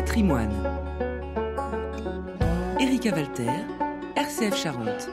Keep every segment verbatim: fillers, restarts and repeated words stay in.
Patrimoine. Erika Walter, R C F Charente.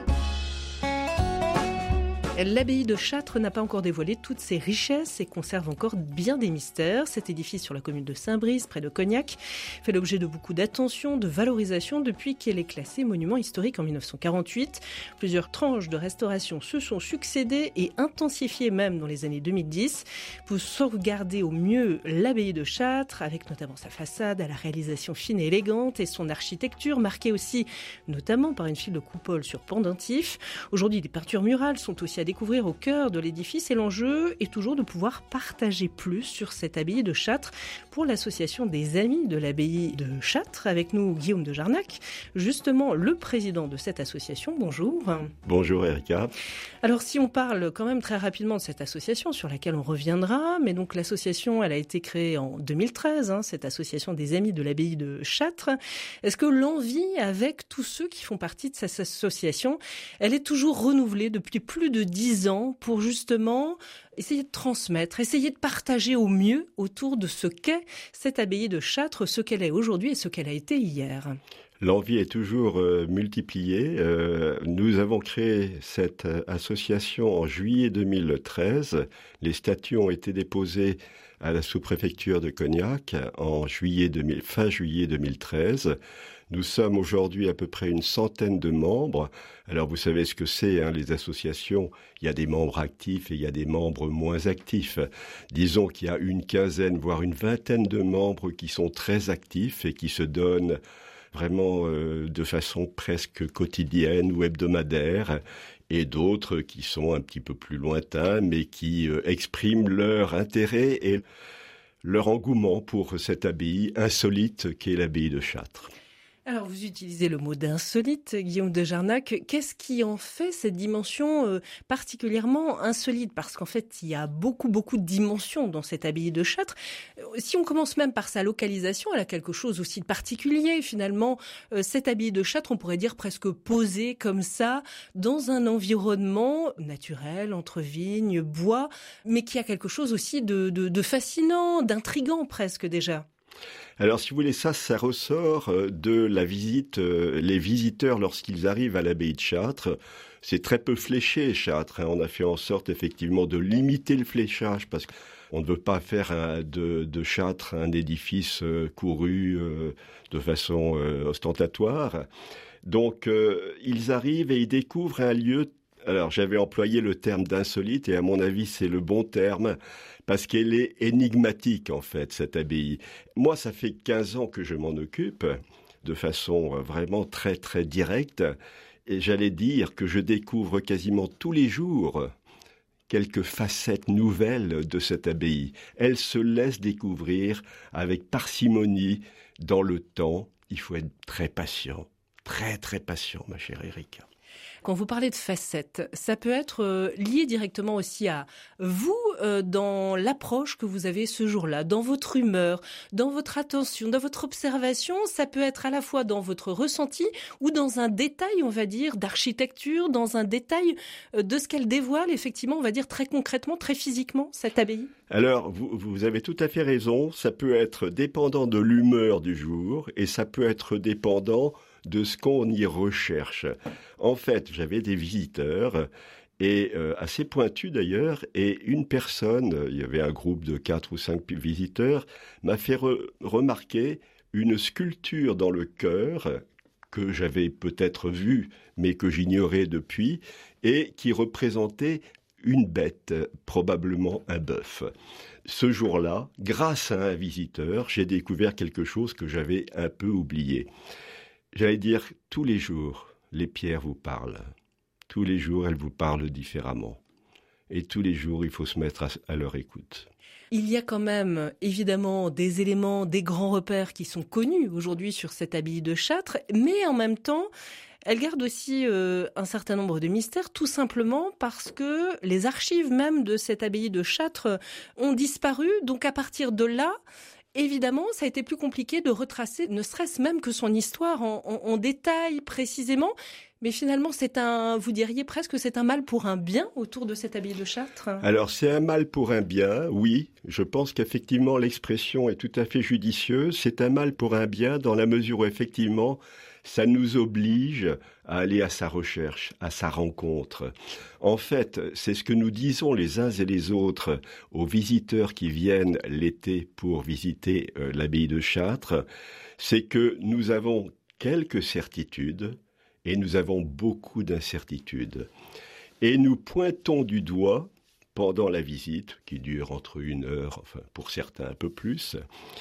L'abbaye de Châtres n'a pas encore dévoilé toutes ses richesses et conserve encore bien des mystères. Cet édifice sur la commune de Saint-Brice, près de Cognac, fait l'objet de beaucoup d'attention, de valorisation depuis qu'elle est classée monument historique en dix-neuf cent quarante-huit. Plusieurs tranches de restauration se sont succédées et intensifiées même dans les années deux mille dix pour sauvegarder au mieux l'abbaye de Châtres, avec notamment sa façade à la réalisation fine et élégante et son architecture marquée aussi notamment par une file de coupole sur pendentifs. Aujourd'hui, des peintures murales sont aussi à découvrir au cœur de l'édifice et l'enjeu est toujours de pouvoir partager plus sur cette abbaye de Châtres pour l'association des Amis de l'abbaye de Châtres. Avec nous, Guillaume de Jarnac, justement le président de cette association. Bonjour. Bonjour Erika. Alors si on parle quand même très rapidement de cette association sur laquelle on reviendra, mais donc l'association elle a été créée en deux mille treize, hein, cette association des Amis de l'abbaye de Châtres. Est-ce que l'envie avec tous ceux qui font partie de cette association, elle est toujours renouvelée depuis plus de dix ans pour justement essayer de transmettre, essayer de partager au mieux autour de ce qu'est cette abbaye de Châtres, ce qu'elle est aujourd'hui et ce qu'elle a été hier? L'envie est toujours euh, multipliée. Euh, nous avons créé cette euh, association en juillet deux mille treize. Les statuts ont été déposés à la sous-préfecture de Cognac en juillet deux mille, fin juillet deux mille treize. Nous sommes aujourd'hui à peu près une centaine de membres. Alors vous savez ce que c'est, hein, les associations. Il y a des membres actifs et il y a des membres moins actifs. Disons qu'il y a une quinzaine, voire une vingtaine de membres qui sont très actifs et qui se donnent vraiment euh, de façon presque quotidienne ou hebdomadaire, et d'autres qui sont un petit peu plus lointains, mais qui euh, expriment leur intérêt et leur engouement pour cette abbaye insolite qu'est l'abbaye de Châtres. Alors, vous utilisez le mot d'insolite, Guillaume de Jarnac. Qu'est-ce qui en fait cette dimension euh, particulièrement insolite? Parce qu'en fait, il y a beaucoup, beaucoup de dimensions dans cette abbaye de Châtres. Si on commence même par sa localisation, elle a quelque chose aussi de particulier. Finalement, euh, cette abbaye de Châtres, on pourrait dire presque posée comme ça, dans un environnement naturel, entre vignes, bois, mais qui a quelque chose aussi de, de, de fascinant, d'intriguant presque déjà. Alors, si vous voulez, ça, ça ressort de la visite. Les visiteurs, lorsqu'ils arrivent à l'abbaye de Châtres, c'est très peu fléché, Châtres. Hein. On a fait en sorte, effectivement, de limiter le fléchage parce qu'on ne veut pas faire un, de, de Châtres un édifice euh, couru euh, de façon euh, ostentatoire. Donc, euh, ils arrivent et ils découvrent un lieu. Alors, j'avais employé le terme d'insolite et à mon avis, c'est le bon terme parce qu'elle est énigmatique, en fait, cette abbaye. Moi, ça fait quinze ans que je m'en occupe de façon vraiment très, très directe et j'allais dire que je découvre quasiment tous les jours quelques facettes nouvelles de cette abbaye. Elle se laisse découvrir avec parcimonie dans le temps. Il faut être très patient, très, très patient, ma chère Erika. Quand vous parlez de facettes, ça peut être euh, lié directement aussi à vous euh, dans l'approche que vous avez ce jour-là, dans votre humeur, dans votre attention, dans votre observation. Ça peut être à la fois dans votre ressenti ou dans un détail, on va dire, d'architecture, dans un détail euh, de ce qu'elle dévoile, effectivement, on va dire très concrètement, très physiquement, cette abbaye. Alors, vous, vous avez tout à fait raison. Ça peut être dépendant de l'humeur du jour et ça peut être dépendant de ce qu'on y recherche. En fait, j'avais des visiteurs, et euh, assez pointus d'ailleurs, et une personne, il y avait un groupe de quatre ou cinq visiteurs, m'a fait re- remarquer une sculpture dans le chœur que j'avais peut-être vue, mais que j'ignorais depuis, et qui représentait une bête, probablement un bœuf. Ce jour-là, grâce à un visiteur, j'ai découvert quelque chose que j'avais un peu oublié. J'allais dire, tous les jours, les pierres vous parlent. Tous les jours, elles vous parlent différemment. Et tous les jours, il faut se mettre à, à leur écoute. Il y a quand même, évidemment, des éléments, des grands repères qui sont connus aujourd'hui sur cette abbaye de Châtres, mais en même temps, elle garde aussi euh, un certain nombre de mystères, tout simplement parce que les archives même de cette abbaye de Châtres ont disparu. Donc à partir de là, évidemment, ça a été plus compliqué de retracer, ne serait-ce même que son histoire en, en, en détail précisément. Mais finalement, c'est un, vous diriez presque, c'est un mal pour un bien autour de cette abbaye de Chartres. Alors, c'est un mal pour un bien, oui. Je pense qu'effectivement, l'expression est tout à fait judicieuse. C'est un mal pour un bien dans la mesure où, effectivement, ça nous oblige à aller à sa recherche, à sa rencontre. En fait, c'est ce que nous disons les uns et les autres aux visiteurs qui viennent l'été pour visiter euh, l'abbaye de Chartres, c'est que nous avons quelques certitudes, et nous avons beaucoup d'incertitudes. Et nous pointons du doigt, pendant la visite, qui dure entre une heure, enfin pour certains un peu plus,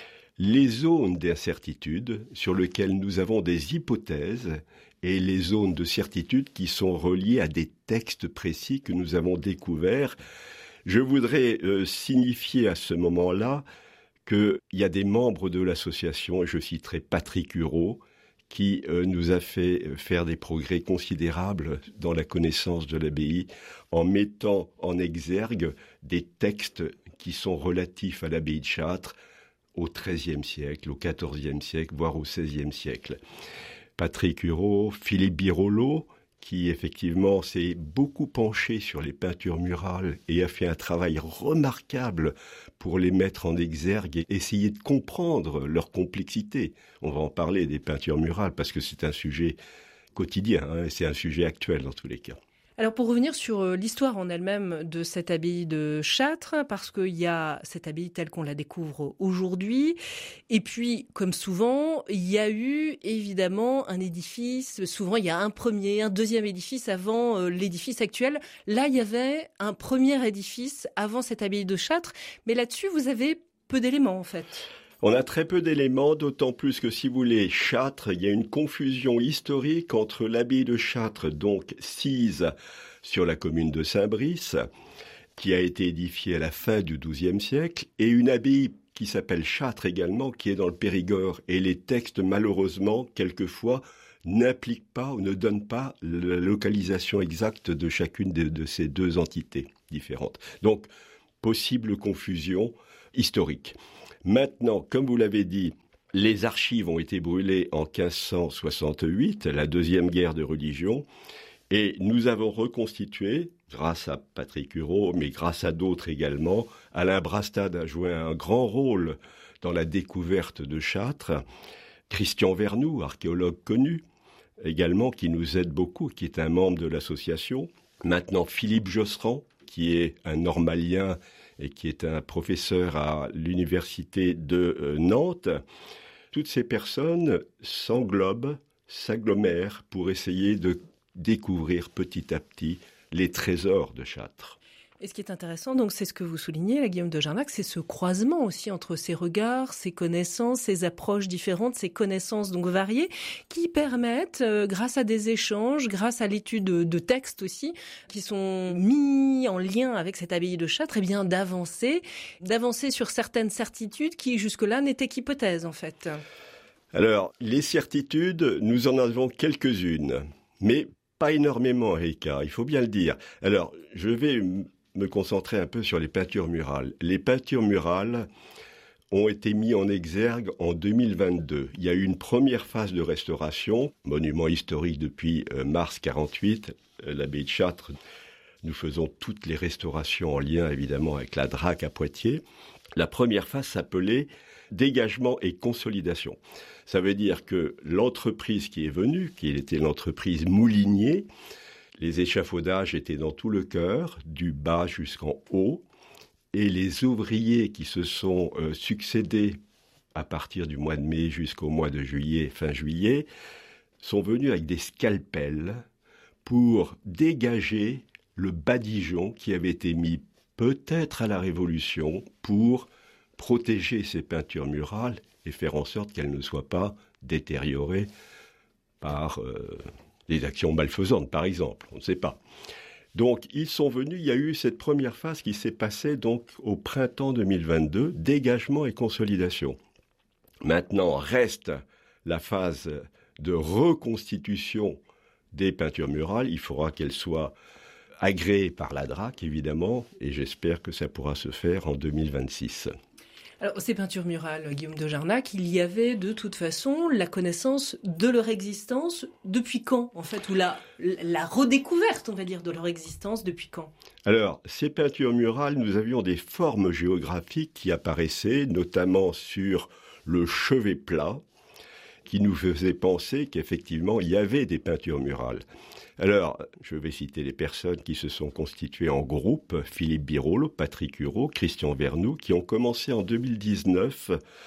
les zones d'incertitude sur lesquelles nous avons des hypothèses et les zones de certitude qui sont reliées à des textes précis que nous avons découverts. Je voudrais euh, signifier à ce moment-là qu'il y a des membres de l'association, et je citerai Patrick Hureau, qui euh, nous a fait faire des progrès considérables dans la connaissance de l'abbaye en mettant en exergue des textes qui sont relatifs à l'abbaye de Chartres au treizième siècle, au quatorzième siècle, voire au seizième siècle. Patrick Hureau, Philippe Birolleau, qui effectivement s'est beaucoup penché sur les peintures murales et a fait un travail remarquable pour les mettre en exergue et essayer de comprendre leur complexité. On va en parler des peintures murales parce que c'est un sujet quotidien, hein, et c'est un sujet actuel dans tous les cas. Alors pour revenir sur l'histoire en elle-même de cette abbaye de Chartres, parce qu'il y a cette abbaye telle qu'on la découvre aujourd'hui, et puis comme souvent, il y a eu évidemment un édifice, souvent il y a un premier, un deuxième édifice avant euh, l'édifice actuel. Là, il y avait un premier édifice avant cette abbaye de Chartres, mais là-dessus, vous avez peu d'éléments en fait. On a très peu d'éléments, d'autant plus que si vous voulez, Chartres, il y a une confusion historique entre l'abbaye de Chartres, donc sise sur la commune de Saint-Brice, qui a été édifiée à la fin du douzième siècle, et une abbaye qui s'appelle Chartres également, qui est dans le Périgord. Et les textes, malheureusement, quelquefois, n'impliquent pas ou ne donnent pas la localisation exacte de chacune de, de ces deux entités différentes. Donc, possible confusion historique. Maintenant, comme vous l'avez dit, les archives ont été brûlées en quinze cent soixante-huit, la deuxième guerre de religion, et nous avons reconstitué, grâce à Patrick Hureau, mais grâce à d'autres également. Alain Brastad a joué un grand rôle dans la découverte de Chartres. Christian Vernoux, archéologue connu, également, qui nous aide beaucoup, qui est un membre de l'association. Maintenant, Philippe Josserand, qui est un normalien et qui est un professeur à l'université de euh, Nantes. Toutes ces personnes s'englobent, s'agglomèrent pour essayer de découvrir petit à petit les trésors de Chartres. Et ce qui est intéressant, donc, c'est ce que vous soulignez, la Guillaume de Jarnac, c'est ce croisement aussi entre ces regards, ces connaissances, ces approches différentes, ces connaissances donc variées, qui permettent, euh, grâce à des échanges, grâce à l'étude de, de textes aussi, qui sont mis en lien avec cette abbaye de Chartres, eh bien, d'avancer, d'avancer sur certaines certitudes qui jusque-là n'étaient qu'hypothèses, en fait. Alors, les certitudes, nous en avons quelques-unes, mais pas énormément, Erika, il faut bien le dire. Alors, je vais me concentrer un peu sur les peintures murales. Les peintures murales ont été mises en exergue en deux mille vingt-deux. Il y a eu une première phase de restauration, monument historique depuis euh, mars quarante-huit, euh, l'abbaye de Chartres. Nous faisons toutes les restaurations en lien évidemment avec la D R A C à Poitiers. La première phase s'appelait dégagement et consolidation. Ça veut dire que l'entreprise qui est venue, qui était l'entreprise Moulinier, les échafaudages étaient dans tout le chœur, du bas jusqu'en haut, et les ouvriers qui se sont euh, succédés à partir du mois de mai jusqu'au mois de juillet, fin juillet, sont venus avec des scalpels pour dégager le badigeon qui avait été mis peut-être à la Révolution pour protéger ces peintures murales et faire en sorte qu'elles ne soient pas détériorées par euh, des actions malfaisantes, par exemple, on ne sait pas. Donc, ils sont venus, il y a eu cette première phase qui s'est passée donc au printemps deux mille vingt-deux, dégagement et consolidation. Maintenant, reste la phase de reconstitution des peintures murales. Il faudra qu'elles soient agréées par la D R A C, évidemment, et j'espère que ça pourra se faire en deux mille vingt-six. Alors, ces peintures murales, Guillaume de Jarnac, il y avait de toute façon la connaissance de leur existence depuis quand, en fait, ou la, la redécouverte, on va dire, de leur existence depuis quand? Alors, ces peintures murales, nous avions des formes géographiques qui apparaissaient, notamment sur le chevet plat, qui nous faisaient penser qu'effectivement, il y avait des peintures murales. Alors, je vais citer les personnes qui se sont constituées en groupe, Philippe Birol, Patrick Hureau, Christian Vernoux, qui ont commencé en deux mille dix-neuf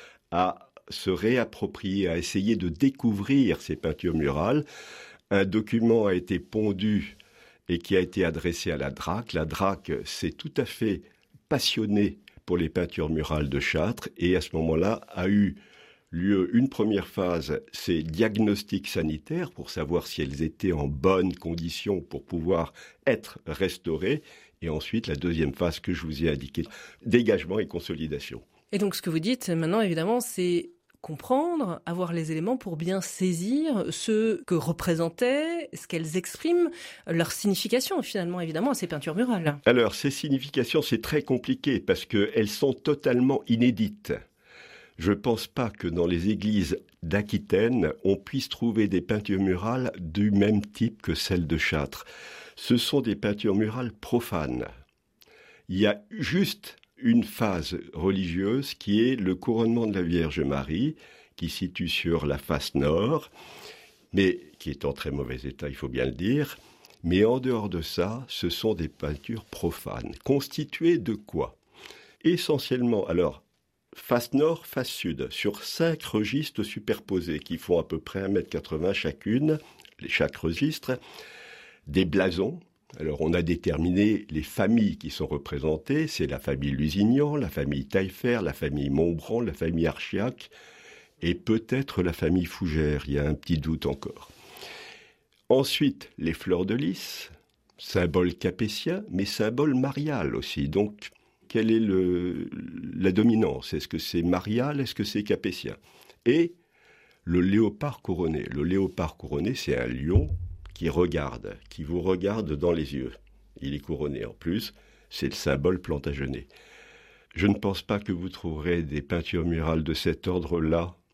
à se réapproprier, à essayer de découvrir ces peintures murales. Un document a été pondu et qui a été adressé à la D R A C. La D R A C s'est tout à fait passionnée pour les peintures murales de Châtres et à ce moment-là a eu lieu une première phase, c'est diagnostic sanitaire pour savoir si elles étaient en bonnes conditions pour pouvoir être restaurées. Et ensuite, la deuxième phase que je vous ai indiquée, dégagement et consolidation. Et donc, ce que vous dites maintenant, évidemment, c'est comprendre, avoir les éléments pour bien saisir ce que représentaient, ce qu'elles expriment, leur signification, finalement, évidemment, à ces peintures murales. Alors, ces significations, c'est très compliqué parce qu'elles sont totalement inédites. Je ne pense pas que dans les églises d'Aquitaine, on puisse trouver des peintures murales du même type que celles de Châtres. Ce sont des peintures murales profanes. Il y a juste une phase religieuse qui est le couronnement de la Vierge Marie, qui se situe sur la face nord, mais qui est en très mauvais état, il faut bien le dire. Mais en dehors de ça, ce sont des peintures profanes. Constituées de quoi? Essentiellement, alors, face nord, face sud, sur cinq registres superposés qui font à peu près un mètre quatre-vingts chacune, chaque registre, des blasons. Alors on a déterminé les familles qui sont représentées, c'est la famille Lusignan, la famille Taillefer, la famille Montbran, la famille Archiac et peut-être la famille Fougère, il y a un petit doute encore. Ensuite, les fleurs de lys, symbole capétien, mais symbole marial aussi, donc quelle est le, la dominance? Est-ce que c'est marial? Est-ce que c'est capétien? Et le léopard couronné. Le léopard couronné, c'est un lion qui regarde, qui vous regarde dans les yeux. Il est couronné en plus, c'est le symbole Plantagenet. Je ne pense pas que vous trouverez des peintures murales de cet ordre-là